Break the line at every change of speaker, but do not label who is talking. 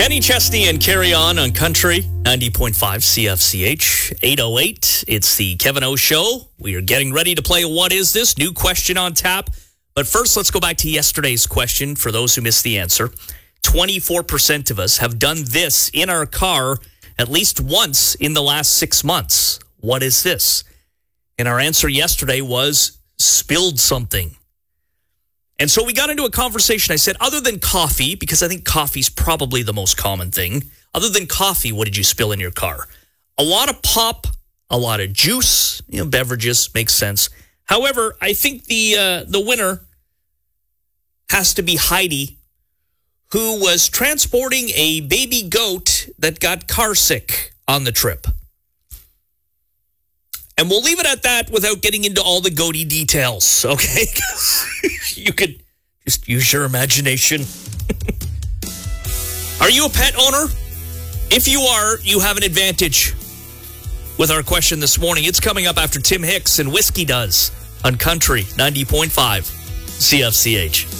Kenny Chesney and Carry On Country 90.5 CFCH 808. It's the Kevin O Show. We are getting ready to play What Is This? New question on tap. But first, let's go back to yesterday's question for those who missed the answer. 24% of us have done this in our car at least once in the last 6 months. What is this? And our answer yesterday was spilled something. And so we got into a conversation. I said, other than coffee, because I think coffee's probably the most common thing. Other than coffee, what did you spill in your car? A lot of pop, a lot of juice, beverages, makes sense. However, I think the winner has to be Heidi, who was transporting a baby goat that got car sick on the trip. And we'll leave it at that without getting into all the goaty details, okay? You could just use your imagination. Are you a pet owner? If you are, you have an advantage with our question this morning. It's coming up after Tim Hicks and Whiskey Does on Country 90.5 CFCH.